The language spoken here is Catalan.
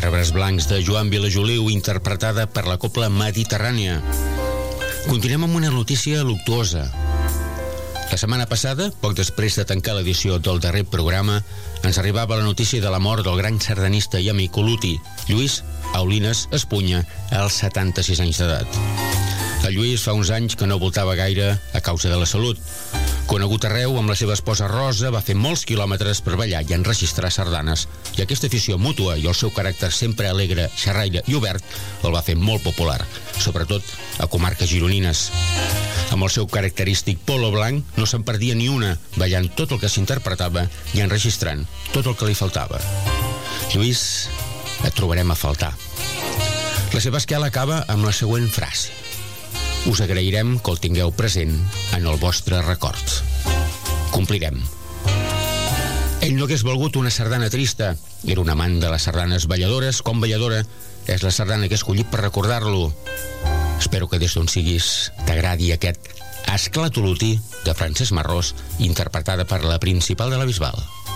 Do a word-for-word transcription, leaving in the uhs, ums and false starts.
Arbres blancs de Joan Vilajoliu, interpretada per la Cobla Mediterrània. Continuem amb una notícia luctuosa. La setmana passada, poc després de tancar l'edició del darrer programa, ens arribava la notícia de la mort del gran sardanista i amic oluti, Lluís Aulines Espunya, als setanta-sis anys d'edat. El Lluís fa uns anys que no voltava gaire a causa de la salut. Conegut arreu, amb la seva esposa Rosa, va fer molts quilòmetres per ballar i enregistrar sardanes, i aquesta afició mútua i el seu caràcter sempre alegre, xerraire i obert el va fer molt popular, sobretot a comarques gironines. Amb el seu característic polo blanc no se'n perdia ni una, ballant tot el que s'interpretava i enregistrant tot el que li faltava. Lluís, et trobarem a faltar. La seva esquela acaba amb la següent frase: us agrairem que el tingueu present en el vostre record. Complirem. Ell no hagués volgut una sardana trista. Era un amant de les sardanes balladores, com balladora és la sardana que he escollit per recordar-lo. Espero que des d'on siguis t'agradi aquest Esclat oluti de Francesc Marrós, interpretada per la Principal de la Bisbal.